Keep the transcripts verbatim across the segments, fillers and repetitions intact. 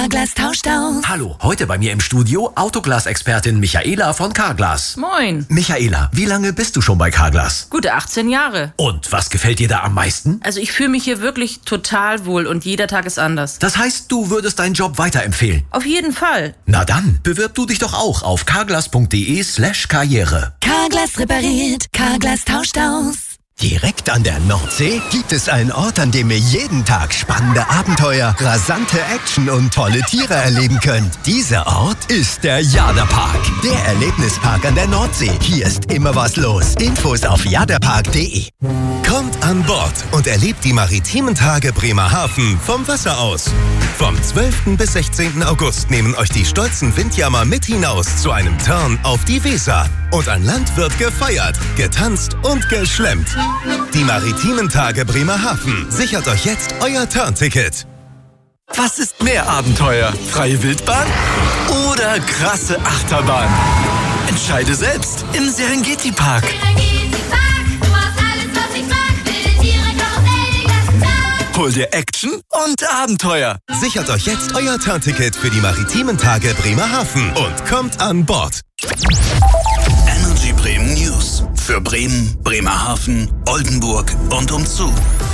Carglass tauscht aus. Hallo, heute bei mir im Studio Autoglas-Expertin Michaela von Carglass. Moin. Michaela, wie lange bist du schon bei Carglass? Gute achtzehn Jahre. Und was gefällt dir da am meisten? Also ich fühle mich hier wirklich total wohl und jeder Tag ist anders. Das heißt, du würdest deinen Job weiterempfehlen? Auf jeden Fall. Na dann, bewirb du dich doch auch auf carglass.de slash karriere. Carglass repariert, Carglass tauscht aus. Direkt an der Nordsee gibt es einen Ort, an dem ihr jeden Tag spannende Abenteuer, rasante Action und tolle Tiere erleben könnt. Dieser Ort ist der Jaderpark, der Erlebnispark an der Nordsee. Hier ist immer was los. Infos auf jaderpark punkt de. Kommt an Bord und erlebt die maritimen Tage Bremerhaven vom Wasser aus. Vom zwölften bis sechzehnten August nehmen euch die stolzen Windjammer mit hinaus zu einem Turn auf die Weser. Und an Land wird gefeiert, getanzt und geschlemmt. Die maritimen Tage Bremerhaven. Sichert euch jetzt euer Turnticket. Was ist mehr Abenteuer? Freie Wildbahn oder krasse Achterbahn? Entscheide selbst im Serengeti Park. Hol dir Action und Abenteuer. Sichert euch jetzt euer Turnticket für die maritimen Tage Bremerhaven und kommt an Bord. Energy Bremen News. Für Bremen, Bremerhaven, Oldenburg und umzu.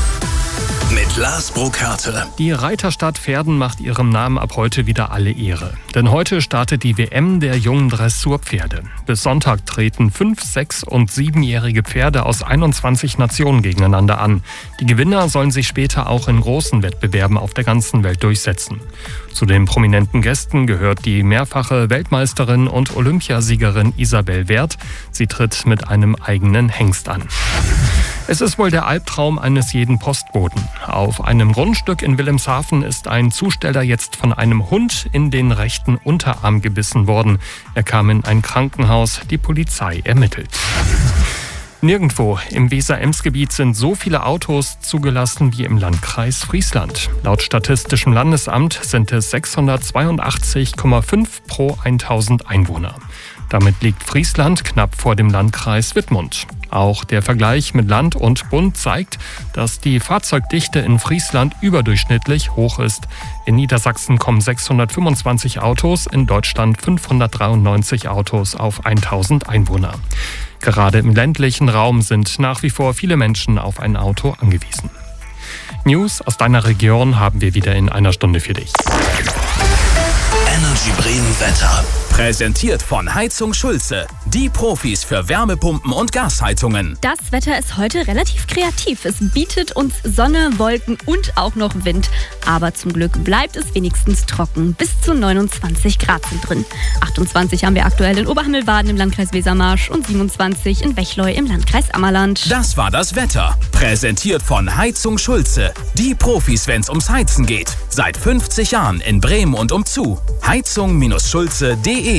Mit Lars Burkhardt. Die Reiterstadt Verden macht ihrem Namen ab heute wieder alle Ehre. Denn heute startet die W M der jungen Dressurpferde. Bis Sonntag treten fünf-, sechs- und siebenjährige Pferde aus einundzwanzig Nationen gegeneinander an. Die Gewinner sollen sich später auch in großen Wettbewerben auf der ganzen Welt durchsetzen. Zu den prominenten Gästen gehört die mehrfache Weltmeisterin und Olympiasiegerin Isabel Werth. Sie tritt mit einem eigenen Hengst an. Es ist wohl der Albtraum eines jeden Postboten. Auf einem Grundstück in Wilhelmshaven ist ein Zusteller jetzt von einem Hund in den rechten Unterarm gebissen worden. Er kam in ein Krankenhaus, die Polizei ermittelt. Nirgendwo im Weser-Ems-Gebiet sind so viele Autos zugelassen wie im Landkreis Friesland. Laut Statistischem Landesamt sind es sechshundertzweiundachtzig Komma fünf pro tausend Einwohner. Damit liegt Friesland knapp vor dem Landkreis Wittmund. Auch der Vergleich mit Land und Bund zeigt, dass die Fahrzeugdichte in Friesland überdurchschnittlich hoch ist. In Niedersachsen kommen sechshundertfünfundzwanzig Autos, in Deutschland fünfhundertdreiundneunzig Autos auf tausend Einwohner. Gerade im ländlichen Raum sind nach wie vor viele Menschen auf ein Auto angewiesen. News aus deiner Region haben wir wieder in einer Stunde für dich. Energy Bremen Wetter. Präsentiert von Heizung Schulze. Die Profis für Wärmepumpen und Gasheizungen. Das Wetter ist heute relativ kreativ. Es bietet uns Sonne, Wolken und auch noch Wind. Aber zum Glück bleibt es wenigstens trocken. Bis zu neunundzwanzig Grad sind drin. achtundzwanzig haben wir aktuell in Oberhammelwaden im Landkreis Wesermarsch und siebenundzwanzig in Wechleu im Landkreis Ammerland. Das war das Wetter. Präsentiert von Heizung Schulze. Die Profis, wenn es ums Heizen geht. Seit fünfzig Jahren in Bremen und umzu. heizung Schulze punkt de.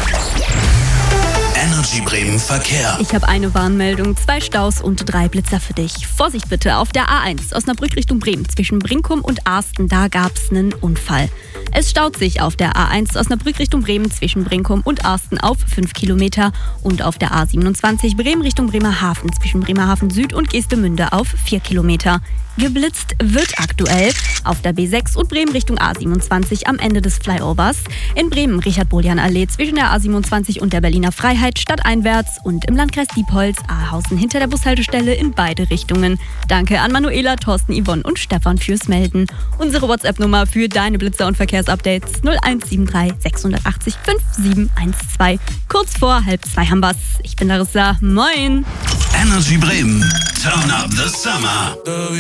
Energy Bremen Verkehr. Ich habe eine Warnmeldung, zwei Staus und drei Blitzer für dich. Vorsicht bitte auf der A eins Osnabrück Richtung Bremen. Zwischen Brinkum und Arsten, da gab es einen Unfall. Es staut sich auf der A eins Osnabrück Richtung Bremen zwischen Brinkum und Arsten auf fünf Kilometer und auf der A siebenundzwanzig Bremen Richtung Bremerhaven zwischen Bremerhaven Süd und Geestemünde auf vier Kilometer. Geblitzt wird aktuell auf der B sechs und Bremen Richtung A siebenundzwanzig am Ende des Flyovers. In Bremen Richard-Boljan-Allee zwischen der A siebenundzwanzig und der Berliner Freiheit stadteinwärts und im Landkreis Diepholz Ahausen hinter der Bushaltestelle in beide Richtungen. Danke an Manuela, Thorsten, Yvonne und Stefan fürs Melden. Unsere WhatsApp-Nummer für deine Blitzer- und Verkehrsupdates null eins sieben drei sechs acht acht fünf sieben eins zwei. Kurz vor halb zwei haben wir's. Ich bin Larissa. Moin! Energy Bremen. Turn up the summer.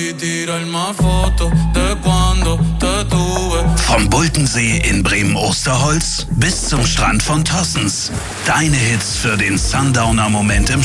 Vom Bultensee in Bremen-Osterholz bis zum Strand von Tossens. Deine Hits für den Sundowner-Moment im